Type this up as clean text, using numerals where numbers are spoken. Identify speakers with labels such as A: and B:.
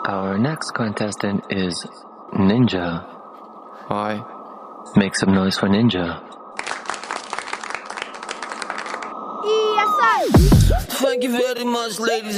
A: Our next contestant is Ninja.
B: Hi.
A: Make some noise for Ninja.
C: Yes, sir.
D: Thank you very much, ladies